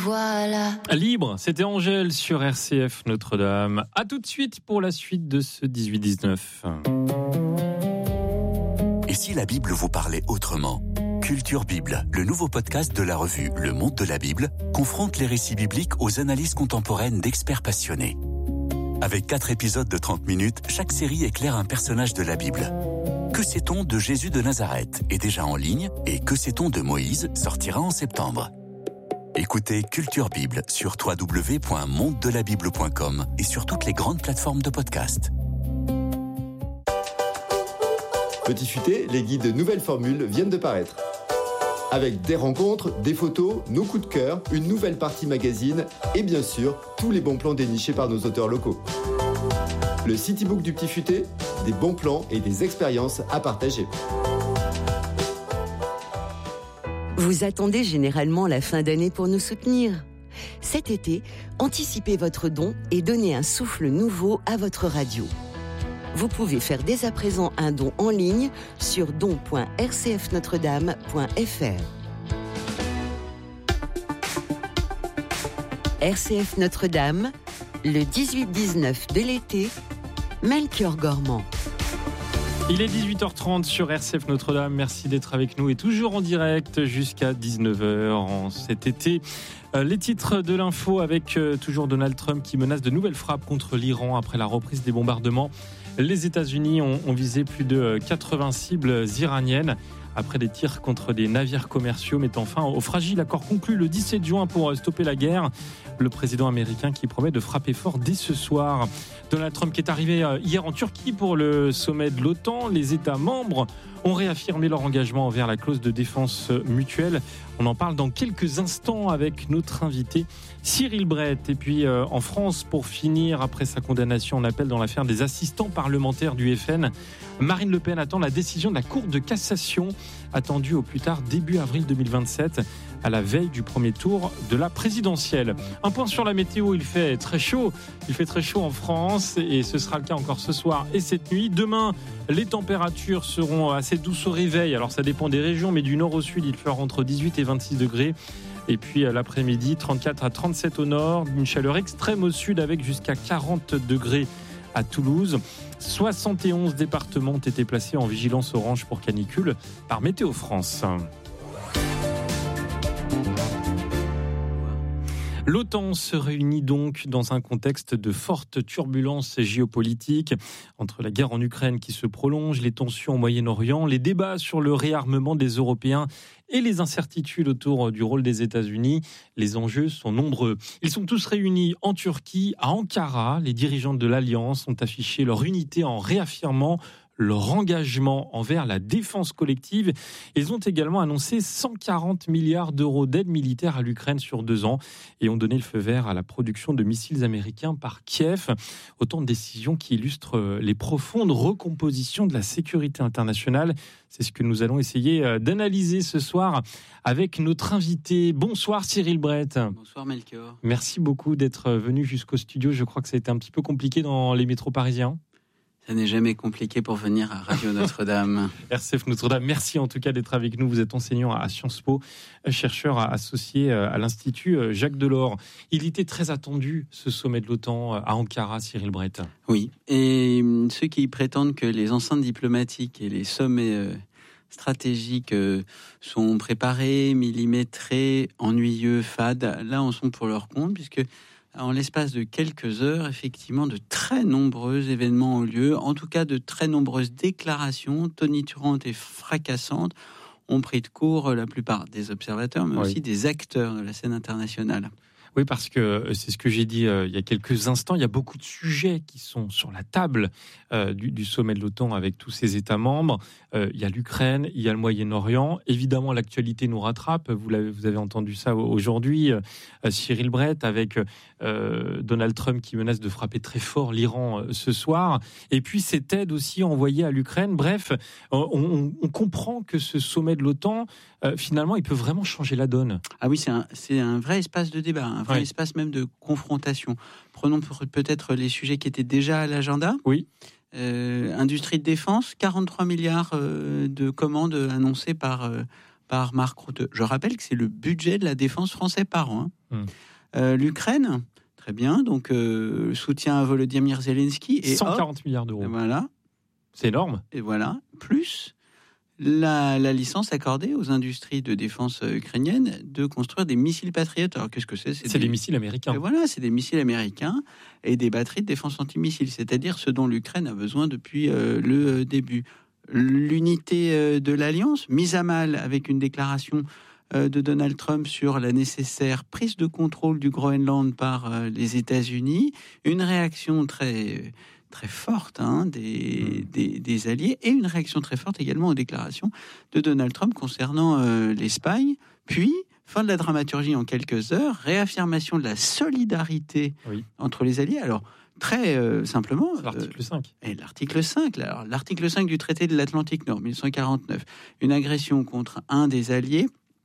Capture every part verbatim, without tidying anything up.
voilà. Libre, c'était Angèle sur R C F Notre-Dame. À tout de suite pour la suite de ce dix-huit dix-neuf. Et si la Bible vous parlait autrement ? Culture Bible, le nouveau podcast de la revue Le Monde de la Bible, confronte les récits bibliques aux analyses contemporaines d'experts passionnés. Avec quatre épisodes de trente minutes, chaque série éclaire un personnage de la Bible. Que sait-on de Jésus de Nazareth est déjà en ligne et Que sait-on de Moïse sortira en septembre. Écoutez Culture Bible sur w w w point monde de la bible point com et sur toutes les grandes plateformes de podcast. Petit futé, les guides nouvelles formules viennent de paraître. Avec des rencontres, des photos, nos coups de cœur, une nouvelle partie magazine et bien sûr, tous les bons plans dénichés par nos auteurs locaux. Le Citybook du Petit Futé, des bons plans et des expériences à partager. Vous attendez généralement la fin d'année pour nous soutenir. Cet été, anticipez votre don et donnez un souffle nouveau à votre radio. Vous pouvez faire dès à présent un don en ligne sur don point r c f notre dame point f r. R C F Notre-Dame, le dix-huit dix-neuf de l'été, Melchior Gormand. Il est dix-huit heures trente sur R C F Notre-Dame. Merci d'être avec nous et toujours en direct jusqu'à dix-neuf heures en cet été. Euh, les titres de l'info avec euh, toujours Donald Trump qui menace de nouvelles frappes contre l'Iran après la reprise des bombardements. Les États-Unis ont, ont visé plus de quatre-vingts cibles iraniennes après des tirs contre des navires commerciaux mettant fin au fragile accord conclu le dix-sept juin pour stopper la guerre. Le président américain qui promet de frapper fort dès ce soir. Donald Trump qui est arrivé hier en Turquie pour le sommet de l'OTAN. Les États membres ont réaffirmé leur engagement envers la clause de défense mutuelle. On en parle dans quelques instants avec notre invité Cyril Brett. Et puis euh, en France, pour finir, après sa condamnation en appel dans l'affaire des assistants parlementaires du F N, Marine Le Pen attend la décision de la Cour de cassation, attendue au plus tard début avril deux mille vingt-sept, à la veille du premier tour de la présidentielle. Un point sur la météo, il fait très chaud. Il fait très chaud en France et ce sera le cas encore ce soir et cette nuit. Demain, les températures seront assez douces au réveil. Alors ça dépend des régions, mais du nord au sud, il fera entre dix-huit et vingt-six degrés. Et puis l'après-midi, trente-quatre à trente-sept au nord, une chaleur extrême au sud avec jusqu'à quarante degrés à Toulouse. soixante et onze départements ont été placés en vigilance orange pour canicule par Météo France. L'OTAN se réunit donc dans un contexte de fortes turbulences géopolitiques entre la guerre en Ukraine qui se prolonge, les tensions au Moyen-Orient, les débats sur le réarmement des Européens et les incertitudes autour du rôle des États-Unis. Les enjeux sont nombreux. Ils sont tous réunis en Turquie, à Ankara. Les dirigeants de l'Alliance ont affiché leur unité en réaffirmant leur engagement envers la défense collective. Ils ont également annoncé cent quarante milliards d'euros d'aide militaire à l'Ukraine sur deux ans et ont donné le feu vert à la production de missiles américains par Kiev. Autant de décisions qui illustrent les profondes recompositions de la sécurité internationale. C'est ce que nous allons essayer d'analyser ce soir avec notre invité. Bonsoir Cyril Brett. Bonsoir Melchior. Merci beaucoup d'être venu jusqu'au studio. Je crois que ça a été un petit peu compliqué dans les métros parisiens. Ça n'est jamais compliqué pour venir à Radio Notre-Dame. R C F Notre-Dame, merci en tout cas d'être avec nous. Vous êtes enseignant à Sciences Po, chercheur associé à l'Institut Jacques Delors. Il était très attendu, ce sommet de l'OTAN à Ankara, Cyril Brett. Oui, et ceux qui prétendent que les enceintes diplomatiques et les sommets stratégiques sont préparés, millimétrés, ennuyeux, fades, là en sont pour leur compte, puisque en l'espace de quelques heures, effectivement, de très nombreux événements ont lieu. En tout cas, de très nombreuses déclarations tonitruantes et fracassantes ont pris de court la plupart des observateurs, mais oui. aussi des acteurs de la scène internationale. Oui, parce que c'est ce que j'ai dit euh, il y a quelques instants. Il y a beaucoup de sujets qui sont sur la table euh, du, du sommet de l'OTAN avec tous ses États membres. Euh, il y a l'Ukraine, il y a le Moyen-Orient. Évidemment, l'actualité nous rattrape. Vous, l'avez, vous avez entendu ça aujourd'hui. Euh, Cyril Brett avec euh, Donald Trump qui menace de frapper très fort l'Iran euh, ce soir. Et puis cette aide aussi envoyée à l'Ukraine. Bref, on, on, on comprend que ce sommet de l'OTAN, euh, finalement, il peut vraiment changer la donne. Ah oui, c'est un, c'est un vrai espace de débat. Un vrai oui. espace même de confrontation. Prenons peut-être les sujets qui étaient déjà à l'agenda. Oui. Euh, industrie de défense, quarante-trois milliards euh, de commandes annoncées par, euh, par Mark Rutte. Je rappelle que c'est le budget de la défense français par an. Hein. Mmh. Euh, L'Ukraine, très bien, donc euh, soutien à Volodymyr Zelensky. Et cent quarante milliards d'euros. Voilà. C'est énorme. Et voilà, plus la, la licence accordée aux industries de défense ukrainiennes de construire des missiles Patriot. Alors qu'est-ce que c'est ? C'est, c'est des... des missiles américains. Et voilà, c'est des missiles américains et des batteries de défense anti-missiles, c'est-à-dire ce dont l'Ukraine a besoin depuis euh, le début. L'unité euh, de l'Alliance, mise à mal avec une déclaration euh, de Donald Trump sur la nécessaire prise de contrôle du Groenland par euh, les États-Unis, une réaction très... très forte hein, des, mmh. des, des alliés, et une réaction très forte également aux déclarations de Donald Trump concernant euh, l'Espagne, puis fin de la dramaturgie en quelques heures, réaffirmation de la solidarité oui. entre les alliés. Alors, très euh, simplement... C'est l'article cinq. Euh, et l'article cinq, là, alors, l'article cinq du traité de l'Atlantique Nord, dix-neuf cent quarante-neuf, une agression contre un des alliés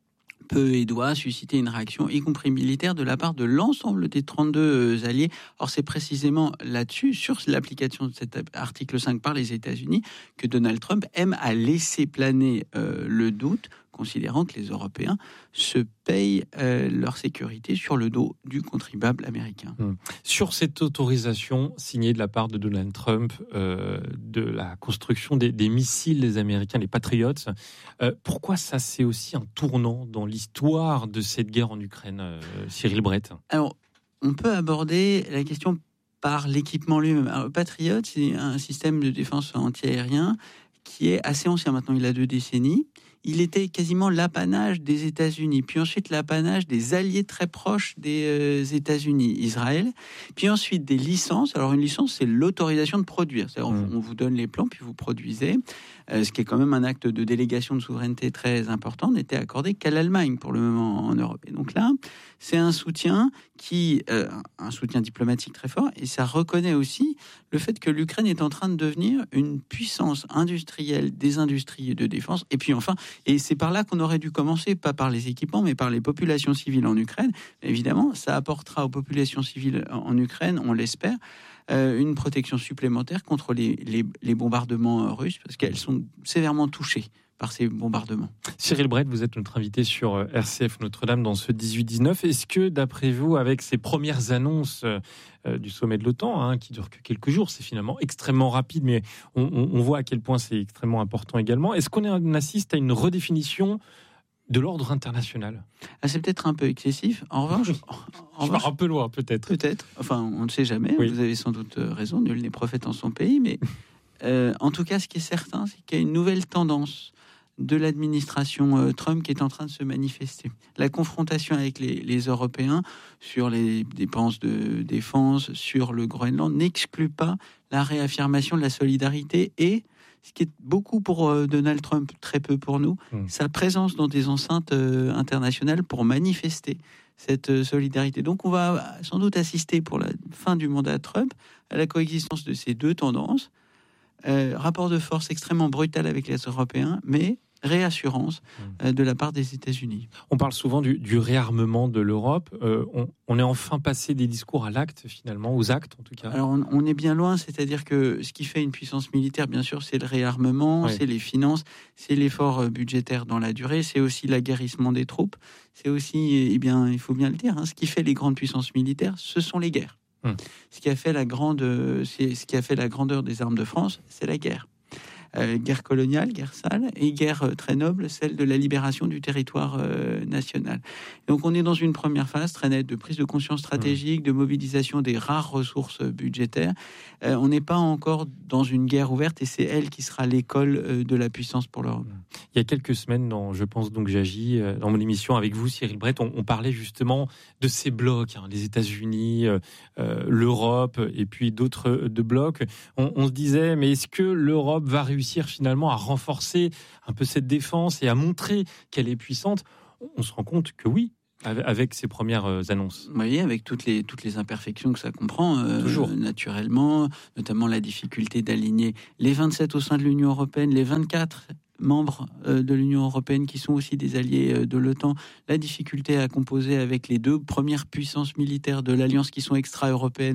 peut et doit susciter une réaction, y compris militaire, de la part de l'ensemble des trente-deux alliés. Or, c'est précisément là-dessus, sur l'application de cet article cinq par les États-Unis, que Donald Trump aime à laisser planer euh, le doute, considérant que les Européens se payent euh, leur sécurité sur le dos du contribuable américain. Mmh. Sur cette autorisation signée de la part de Donald Trump euh, de la construction des, des missiles des Américains, les Patriots, euh, pourquoi ça c'est aussi un tournant dans l'histoire de cette guerre en Ukraine, euh, Cyril Brett ? Alors, on peut aborder la question par l'équipement lui-même. Alors, Patriot, c'est un système de défense antiaérien qui est assez ancien maintenant, il a deux décennies. Il était quasiment l'apanage des États-Unis, puis ensuite l'apanage des alliés très proches des euh, États-Unis, Israël, puis ensuite des licences. Alors une licence, c'est l'autorisation de produire. C'est-à-dire on, on vous donne les plans, puis vous produisez, euh, ce qui est quand même un acte de délégation de souveraineté très important, n'était accordé qu'à l'Allemagne pour le moment en Europe. Et donc là, c'est un soutien qui, euh, un soutien diplomatique très fort, et ça reconnaît aussi le fait que l'Ukraine est en train de devenir une puissance industrielle des industries de défense. Et puis enfin, et c'est par là qu'on aurait dû commencer, pas par les équipements, mais par les populations civiles en Ukraine. Évidemment, ça apportera aux populations civiles en Ukraine, on l'espère, euh, une protection supplémentaire contre les, les, les bombardements russes, parce qu'elles sont sévèrement touchées par ces bombardements. Cyril Brett, vous êtes notre invité sur R C F Notre-Dame dans ce dix-huit dix-neuf. Est-ce que, d'après vous, avec ces premières annonces euh, du sommet de l'OTAN, hein, qui dure que quelques jours, c'est finalement extrêmement rapide, mais on, on, on voit à quel point c'est extrêmement important également, est-ce qu'on, est, on assiste à une redéfinition de l'ordre international ? Ah, c'est peut-être un peu excessif. En revanche... En Je revanche, un peu loin, peut-être. Peut-être. Enfin, on ne sait jamais. Oui. Vous avez sans doute raison. Nul n'est prophète en son pays. Mais euh, en tout cas, ce qui est certain, c'est qu'il y a une nouvelle tendance de l'administration euh, Trump qui est en train de se manifester. La confrontation avec les, les Européens sur les dépenses de défense, sur le Groenland, n'exclut pas la réaffirmation de la solidarité et, ce qui est beaucoup pour euh, Donald Trump, très peu pour nous, mmh. sa présence dans des enceintes euh, internationales pour manifester cette euh, solidarité. Donc on va sans doute assister pour la fin du mandat Trump à la coexistence de ces deux tendances. Euh, rapport de force extrêmement brutal avec les Européens, mais réassurance euh, de la part des États-Unis. On parle souvent du, du réarmement de l'Europe. Euh, on, on est enfin passé des discours à l'acte, finalement, aux actes, en tout cas. Alors, on, on est bien loin, c'est-à-dire que ce qui fait une puissance militaire, bien sûr, c'est le réarmement, oui. c'est les finances, c'est l'effort budgétaire dans la durée, c'est aussi l'aguerrissement des troupes, c'est aussi, eh bien, il faut bien le dire, hein, ce qui fait les grandes puissances militaires, ce sont les guerres. Hum. Ce qui a fait la grande, c'est ce qui a fait la grandeur des armes de France, c'est la guerre. Euh, guerre coloniale, guerre sale, et guerre euh, très noble, celle de la libération du territoire euh, national. Donc on est dans une première phase très nette de prise de conscience stratégique, mmh. de mobilisation des rares ressources budgétaires. Euh, on n'est pas encore dans une guerre ouverte, et c'est elle qui sera l'école euh, de la puissance pour l'Europe. Il y a quelques semaines, dans Je pense donc j'agis, euh, dans mon émission avec vous, Cyril Brett, on, on parlait justement de ces blocs, hein, les États-Unis, euh, euh, l'Europe, et puis d'autres euh, de blocs. On, on se disait, mais est-ce que l'Europe va réussir finalement à renforcer un peu cette défense et à montrer qu'elle est puissante? On se rend compte que oui, avec ces premières annonces. Oui, avec toutes les, toutes les imperfections que ça comprend, euh, Toujours. naturellement, notamment la difficulté d'aligner les vingt-sept au sein de l'Union européenne, les vingt-quatre membres de l'Union européenne qui sont aussi des alliés de l'OTAN, la difficulté à composer avec les deux premières puissances militaires de l'Alliance qui sont extra-européennes,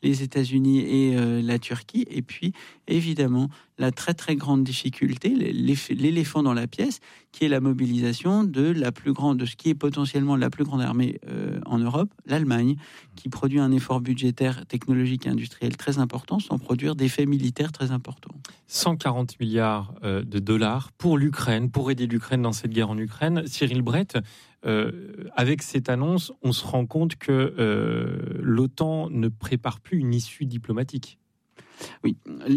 les États-Unis et euh, la Turquie. Et puis, évidemment, la très très grande difficulté, l'éléphant dans la pièce, qui est la mobilisation de la plus grande, de ce qui est potentiellement la plus grande armée euh, en Europe, l'Allemagne, qui produit un effort budgétaire, technologique et industriel très important, sans produire d'effets militaires très importants. cent quarante milliards euh, de dollars pour l'Ukraine, pour aider l'Ukraine dans cette guerre en Ukraine. Cyril Brett, euh, avec cette annonce, on se rend compte que euh, l'OTAN ne prépare plus une issue diplomatique. Oui,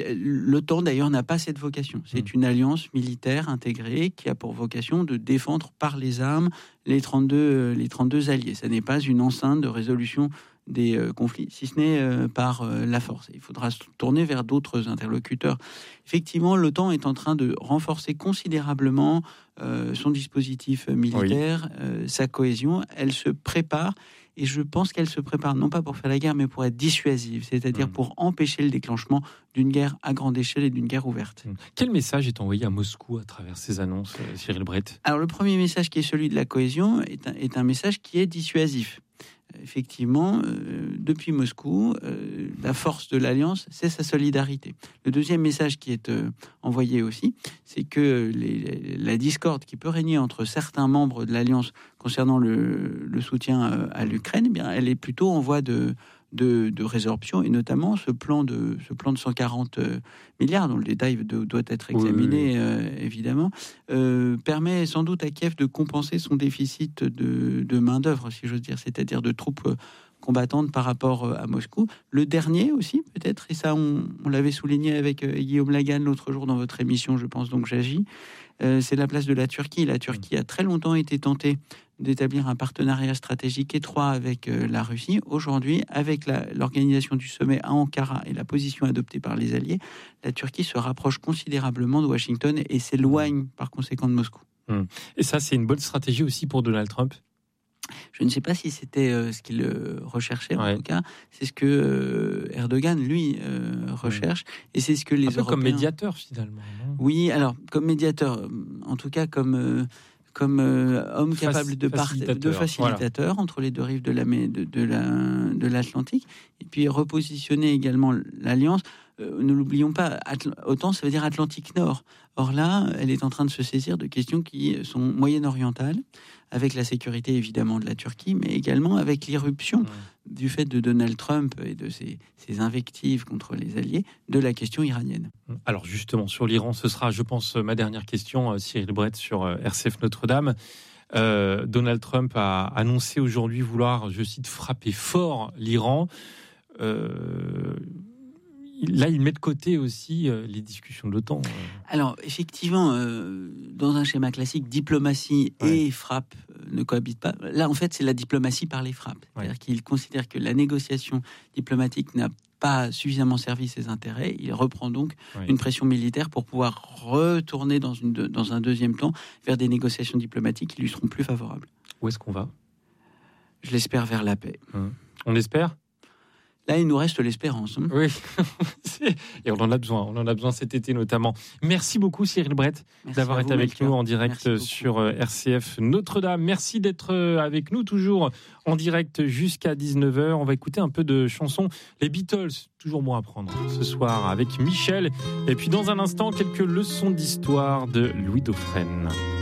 l'OTAN d'ailleurs n'a pas cette vocation. C'est mmh. une alliance militaire intégrée qui a pour vocation de défendre par les armes les trente-deux, les trente-deux alliés. Ça n'est pas une enceinte de résolution des euh, conflits, si ce n'est euh, par euh, la force. Il faudra se tourner vers d'autres interlocuteurs. Effectivement, l'OTAN est en train de renforcer considérablement euh, son dispositif militaire, oui. euh, sa cohésion. Elle se prépare. Et je pense qu'elle se prépare non pas pour faire la guerre, mais pour être dissuasive, c'est-à-dire mmh. pour empêcher le déclenchement d'une guerre à grande échelle et d'une guerre ouverte. Mmh. Quel message est envoyé à Moscou à travers ces annonces, Cyril Brett ? Alors le premier message, qui est celui de la cohésion, est un, est un message qui est dissuasif. Effectivement, euh, depuis Moscou, euh, la force de l'Alliance, c'est sa solidarité. Le deuxième message qui est euh, envoyé aussi, c'est que les, la discorde qui peut régner entre certains membres de l'Alliance concernant le, le soutien euh, à l'Ukraine, eh bien, elle est plutôt en voie de, de, de résorption, et notamment ce plan de, ce plan de cent quarante milliards, dont le détail de, doit être examiné, oui, oui. Euh, évidemment, euh, permet sans doute à Kiev de compenser son déficit de, de main-d'œuvre, si j'ose dire, c'est-à-dire de troupes combattantes par rapport à Moscou. Le dernier aussi, peut-être, et ça, on, on l'avait souligné avec euh, Guillaume Lagan l'autre jour dans votre émission, je pense donc j'agis, euh, c'est la place de la Turquie. La Turquie a très longtemps été tentée d'établir un partenariat stratégique étroit avec euh, la Russie. Aujourd'hui, avec la, l'organisation du sommet à Ankara et la position adoptée par les Alliés, la Turquie se rapproche considérablement de Washington et s'éloigne par conséquent de Moscou. Hum. Et ça, c'est une bonne stratégie aussi pour Donald Trump ? Je ne sais pas si c'était euh, ce qu'il euh, recherchait, en ouais. tout cas. C'est ce que euh, Erdogan, lui, euh, recherche. Ouais. Et c'est ce que les Un peu Européens... comme médiateur, finalement. Non ? Oui, alors, comme médiateur, en tout cas comme... Euh, comme euh, homme capable de, part, de facilitateur voilà. entre les deux rives de, la, de, de, la, de l'Atlantique, et puis repositionner également l'Alliance. Euh, ne l'oublions pas, Atl- OTAN, ça veut dire Atlantique Nord. Or là, elle est en train de se saisir de questions qui sont moyen-orientales, avec la sécurité évidemment de la Turquie, mais également avec l'irruption mmh. du fait de Donald Trump et de ses, ses invectives contre les alliés, de la question iranienne. Alors justement, sur l'Iran, ce sera, je pense, ma dernière question, Cyril Brett, sur R C F Notre-Dame. Euh, Donald Trump a annoncé aujourd'hui vouloir, je cite, frapper fort l'Iran. Euh, Là, il met de côté aussi euh, les discussions de l'OTAN. Euh. Alors, effectivement, euh, dans un schéma classique, diplomatie ouais. et frappe euh, ne cohabitent pas. Là, en fait, c'est la diplomatie par les frappes. Ouais. C'est-à-dire qu'il considère que la négociation diplomatique n'a pas suffisamment servi ses intérêts. Il reprend donc ouais. une pression militaire pour pouvoir retourner dans, une de, dans un deuxième temps vers des négociations diplomatiques qui lui seront plus favorables. Où est-ce qu'on va ? Je l'espère vers la paix. Hum. On espère ? Là, il nous reste l'espérance. Hein. Oui, et on en a besoin. On en a besoin cet été notamment. Merci beaucoup Cyril Brett Merci d'avoir été vous, avec Melchior. Nous en direct sur R C F Notre-Dame. Merci d'être avec nous toujours en direct jusqu'à dix-neuf heures. On va écouter un peu de chansons. Les Beatles, toujours bon à prendre ce soir avec Michel. Et puis dans un instant, quelques leçons d'histoire de Louis Dauphren.